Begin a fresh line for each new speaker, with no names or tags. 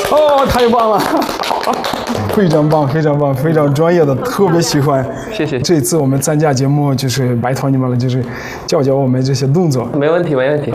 哦，太棒了！非常棒，非常棒，非常专业的，特别喜欢。
谢谢。
这次我们参加节目就是拜托你们了，就是教教我们这些动作。
没问题，没问题。